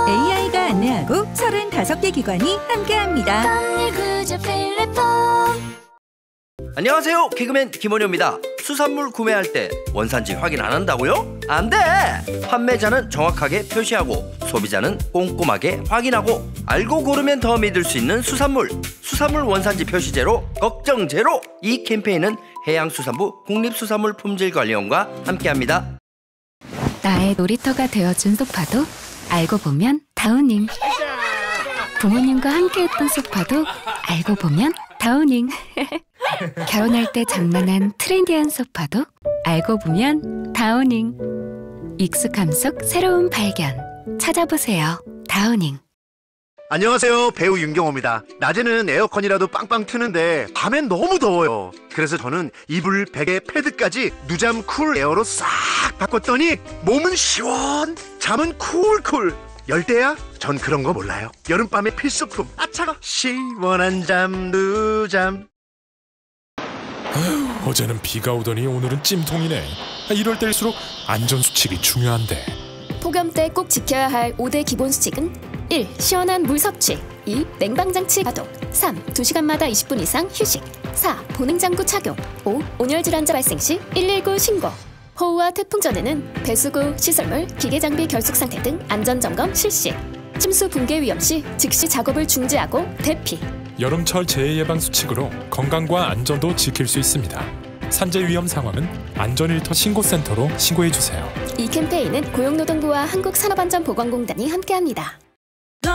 AI가 안내하고 35개 기관이 함께합니다. 안녕하세요, 개그맨 김원효입니다. 수산물 구매할 때 원산지 확인 안 한다고요? 안 돼! 판매자는 정확하게 표시하고 소비자는 꼼꼼하게 확인하고 알고 고르면 더 믿을 수 있는 수산물 원산지 표시 제로, 걱정 제로! 이 캠페인은 해양수산부 국립수산물품질관리원과 함께합니다. 나의 놀이터가 되어준 소파도 알고 보면 다우닝. 부모님과 함께했던 소파도 알고 보면 다우닝. 결혼할 때 장만한 트렌디한 소파도 알고 보면 다우닝. 익숙함 속 새로운 발견. 찾아보세요. 다우닝. 안녕하세요, 배우 윤경호입니다. 낮에는 에어컨이라도 빵빵 트는데 밤엔 너무 더워요. 그래서 저는 이불, 베개, 패드까지 누잠 쿨 에어로 싹 바꿨더니 몸은 시원, 잠은 쿨쿨. 열대야? 전 그런 거 몰라요. 여름밤의 필수품. 아차가 시원한 잠 누잠. 어제는 비가 오더니 오늘은 찜통이네. 이럴 때일수록 안전수칙이 중요한데. 폭염 때 꼭 지켜야 할 5대 기본 수칙은 1. 시원한 물 섭취. 2. 냉방장치 가동. 3. 2시간마다 20분 이상 휴식. 4. 보냉장구 착용. 5. 온열질환자 발생 시 119 신고. 호우와 태풍 전에는 배수구, 시설물, 기계장비 결속 상태 등 안전점검 실시. 침수 붕괴 위험 시 즉시 작업을 중지하고 대피. 여름철 재해 예방 수칙으로 건강과 안전도 지킬 수 있습니다. 산재 위험 상황은 안전일터 신고센터로 신고해 주세요. 이 캠페인은 고용노동부와 한국산업안전보건공단이 함께합니다.